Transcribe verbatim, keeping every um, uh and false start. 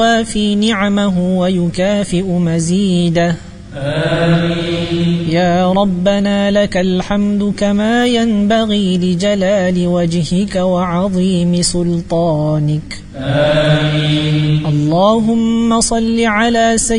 وافي نعمه ويكافئ مزيده. آمين. يا ربنا لك الحمد كما ينبغي لجلال وجهك وعظيم سلطانك. آمين. اللهم صل على سيدنا